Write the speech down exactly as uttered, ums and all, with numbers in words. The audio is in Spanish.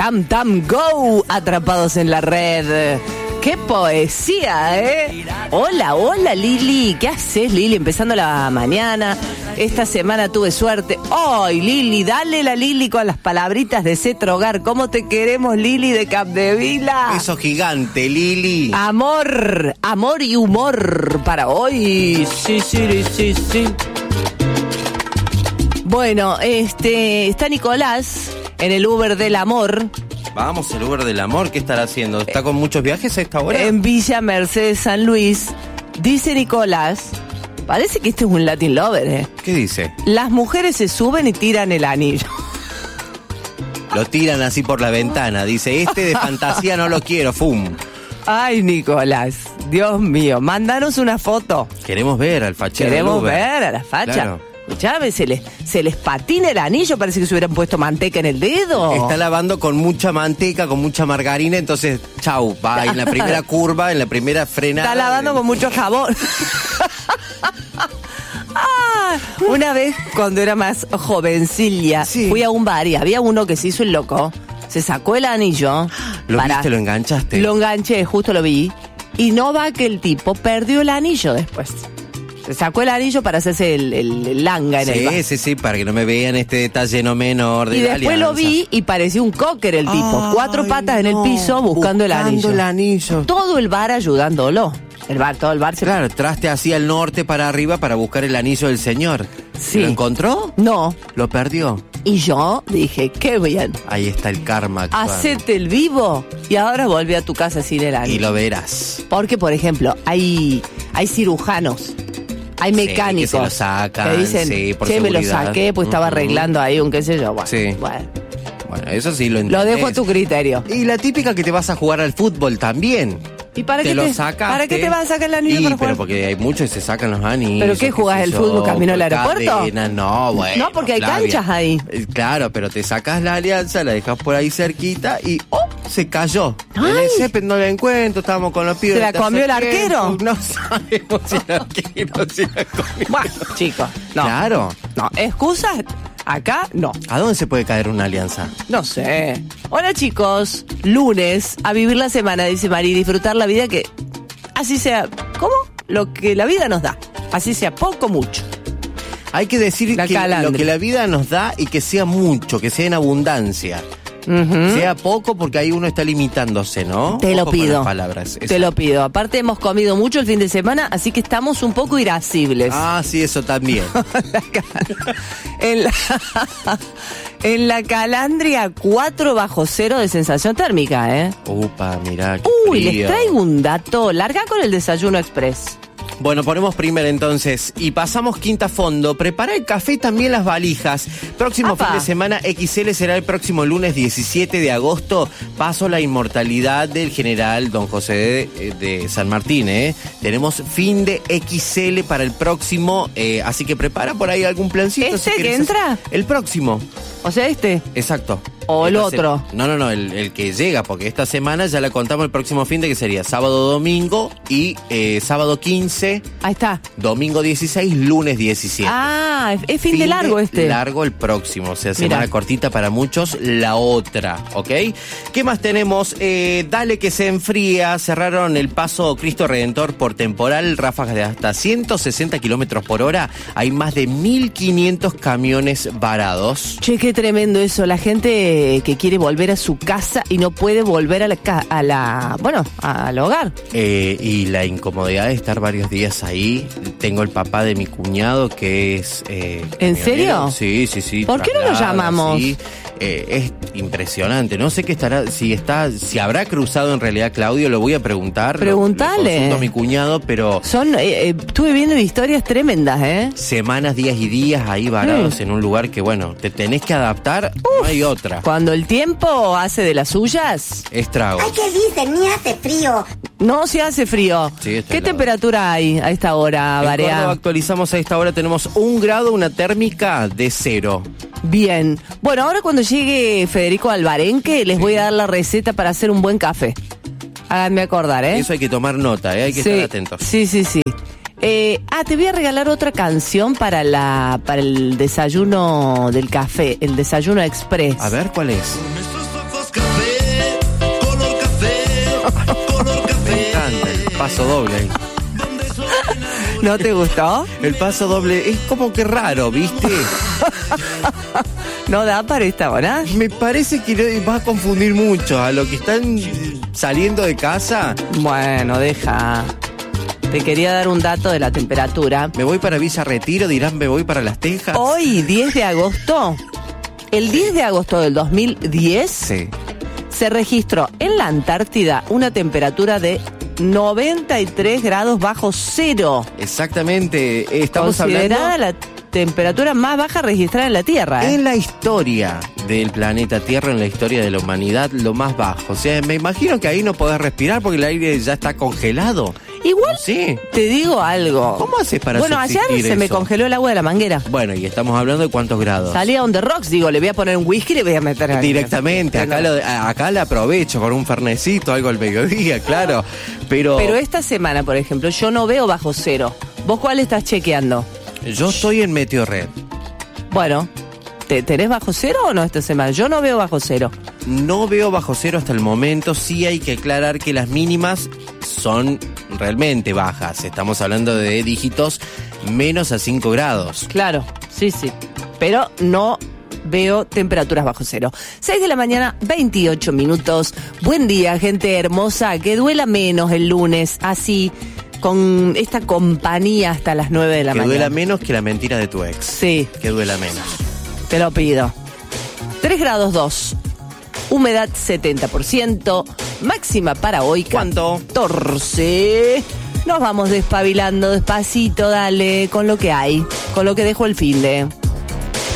Tam Tam Go, atrapados en la red. ¡Qué poesía, eh! Hola, hola Lili, ¿qué haces Lili? Empezando la mañana, esta semana tuve suerte. ¡Ay, Lili, dale la Lili con las palabritas de Cetro Hogar! ¿Cómo te queremos, Lili de Capdevila? Eso gigante, Lili. Amor, amor y humor para hoy. Sí, sí, sí, sí. Bueno, este, está Nicolás en el Uber del amor. Vamos, el Uber del amor, ¿qué estará haciendo? ¿Está con muchos viajes a esta hora? En Villa Mercedes, San Luis. Dice Nicolás, parece que este es un Latin lover, ¿eh? ¿Qué dice? Las mujeres se suben y tiran el anillo. Lo tiran así por la ventana. Dice, este de fantasía no lo quiero, ¡fum! Ay, Nicolás, Dios mío, mándanos una foto. Queremos ver al fachero. Queremos ver a la facha. Claro. Escuchame, se les, se les patina el anillo, parece que se hubieran puesto manteca en el dedo. Está lavando con mucha manteca, con mucha margarina, entonces, chau, va en la primera curva, en la primera frenada. Está lavando de... con mucho jabón. Ah, una vez, cuando era más jovencilla, sí. Fui a un bar y había uno que se hizo el loco, se sacó el anillo. ¿Lo para... viste, lo enganchaste? Lo enganché, justo lo vi, y no va que el tipo perdió el anillo después. Se sacó el anillo para hacerse el, el, el langa en sí, el bar. Sí, sí, sí, para que no me vean este detalle no menor de y la después alianza. Lo vi y parecía un cocker el tipo. Ay, Cuatro patas en no, el piso buscando, buscando el anillo. el anillo. Todo el bar ayudándolo. El bar, todo el bar se... Claro, traste así al norte para arriba para buscar el anillo del señor. Sí. ¿Lo encontró? No. ¿Lo perdió? Y yo dije, qué bien. Ahí está el karma actual. Hacete el vivo y ahora volví a tu casa sin el anillo. Y lo verás. Porque, por ejemplo, hay, hay cirujanos. Hay mecánicos sí, que se lo sacan, que dicen, sí, por che, me lo seguridad. saqué, pues estaba arreglando ahí un qué sé yo. Bueno, sí. bueno. Bueno, eso sí lo entendés. Lo dejo a tu criterio. Y la típica que te vas a jugar al fútbol también. ¿Y para te qué lo te, sacaste? ¿para qué te vas a sacar el anillo y, para jugar? Pero porque hay muchos que se sacan los anillos. ¿Pero qué jugás el fútbol camino al aeropuerto? Cadena, no, bueno. No, porque hay Flavia. canchas ahí. Eh, Claro, pero te sacas la alianza, la dejas por ahí cerquita y ¡oh! Se cayó. Ay. En el césped no la encuentro, estábamos con los pibes. ¿Se la comió el arquero? No sabemos si el arquero se la comió. Bueno, chicos, no. Claro. No, excusas, acá no. ¿A dónde se puede caer una alianza? No sé. Hola chicos, lunes, a vivir la semana, dice Mari, disfrutar la vida que así sea, ¿cómo? Lo que la vida nos da, así sea poco, mucho. Hay que decir La que calandria. lo que la vida nos da y que sea mucho, que sea en abundancia. Uh-huh. Sea poco porque ahí uno está limitándose, ¿no? Te lo Ojo con pido. las palabras. Te lo pido. Aparte hemos comido mucho el fin de semana, así que estamos un poco irascibles. Ah, sí, eso también. en, la, en la Calandria, cuatro bajo cero de sensación térmica, ¿eh? Upa, mirá, qué Uy, frío. les traigo un dato. Larga con el desayuno express. Bueno, ponemos primero entonces y pasamos quinta fondo. Prepara el café y también las valijas. Próximo Apa. fin de semana, X L será el próximo lunes diecisiete de agosto. Paso la inmortalidad del general Don José de, de San Martín, ¿eh? Tenemos fin de X L para el próximo, eh, así que prepara por ahí algún plancito. ¿Este si que querés entra? hacer- El próximo. O sea, este. Exacto. O el Esta otro. se- No, no, no, el, el que llega, porque esta semana ya la contamos el próximo fin de que sería sábado, domingo y eh, sábado quince, Ahí está. domingo dieciséis, lunes diecisiete. Ah, es, es fin, de largo este. Largo el próximo, o sea, semana Mirá. cortita para muchos, la otra, ¿ok? ¿Qué más tenemos? Eh, dale que se enfría, cerraron el paso Cristo Redentor por temporal, ráfagas de hasta ciento sesenta kilómetros por hora, hay más de mil quinientos camiones varados. Che, qué tremendo eso. La gente que quiere volver a su casa y no puede volver a la, ca- a la bueno, al hogar. Eh, y la incomodidad de estar varios días ahí. Tengo el papá de mi cuñado que es... Eh, ¿En camionero. serio? Sí, sí, sí. ¿Por qué no lo traslada, llamamos? sí. Eh, es impresionante. No sé qué estará, si está, si habrá cruzado en realidad Claudio, lo voy a preguntar. Preguntale. Lo, lo consulto a mi cuñado, pero Son, eh, eh, estuve viendo historias tremendas, ¿eh? semanas, días y días ahí varados Mm. en un lugar que, bueno, te tenés que adaptar, no hay otra. Cuando el tiempo hace de las suyas, Estrago. Ay, ¿qué dicen? Ni hace frío. no se hace frío. Sí, está ¿Qué helado. temperatura hay a esta hora, En Córdoba Barea? actualizamos a esta hora, tenemos un grado, una térmica de cero. Bien. Bueno, ahora cuando llegue Federico Albarenque, les voy a dar la receta para hacer un buen café. Háganme acordar, ¿eh? Eso hay que tomar nota, ¿eh? Hay que sí, estar atentos. Sí, sí, sí. Eh, ah, te voy a regalar otra canción para la para el desayuno del café, el desayuno express. A ver, ¿cuál es? Con estos ojos café Me encanta el paso doble ahí. ¿No te gustó? El paso doble es como que raro, ¿viste? ¿No da para esta hora? Me parece que va a confundir mucho a los que están saliendo de casa. Bueno, deja. Te quería dar un dato de la temperatura. Me voy para Villa Retiro, dirán me voy para Las Tejas. Hoy, diez de agosto, el diez de agosto del dos mil diez, Sí. se registró en la Antártida una temperatura de noventa y tres grados bajo cero. Exactamente, estamos Considerada hablando... la temperatura más baja registrada en la Tierra, ¿eh? En la historia del planeta Tierra, en la historia de la humanidad, lo más bajo. O sea, me imagino que ahí no podés respirar porque el aire ya está congelado. Igual, Sí. te digo algo. ¿Cómo haces para Bueno, ayer subsistir se me eso? congeló el agua de la manguera. Bueno, y estamos hablando de cuántos grados. Salía on the rocks, digo, le voy a poner un whisky y le voy a meter ahí. Directamente, acá, lo, acá la aprovecho con un fernecito, algo al mediodía, claro. Pero, Pero esta semana, por ejemplo, yo no veo bajo cero. ¿Vos cuál estás chequeando? yo estoy en Meteorred. Bueno, ¿te, ¿tenés bajo cero o no esta semana? Yo no veo bajo cero. No veo bajo cero hasta el momento. Sí hay que aclarar que las mínimas son realmente bajas. Estamos hablando de dígitos menos a cinco grados. Claro, sí, sí. Pero no veo temperaturas bajo cero. seis de la mañana, veintiocho minutos. Buen día, gente hermosa. Que duela menos el lunes, así, con esta compañía hasta las nueve de la Que mañana. duela menos que la mentira de tu ex. Sí, Que duela menos. te lo pido. tres grados dos. Humedad setenta por ciento. Máxima para hoy. ¿Cuánto? catorce. Nos vamos despabilando despacito, dale, con lo que hay, con lo que dejó el finde.